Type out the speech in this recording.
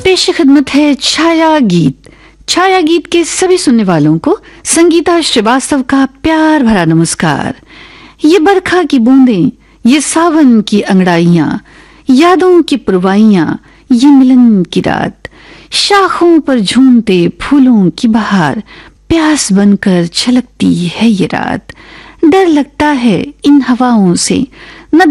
पेश खिदमत है छाया गीत। छाया गीत के सभी सुनने वालों को संगीता श्रीवास्तव का प्यार भरा नमस्कार। ये बरखा की बूंदें, ये सावन की अंगड़ाइयां, यादों की पुरवाइयां, ये मिलन की रात, शाखों पर झूमते फूलों की बहार, प्यास बनकर छलकती है ये रात। डर लगता है इन हवाओं से,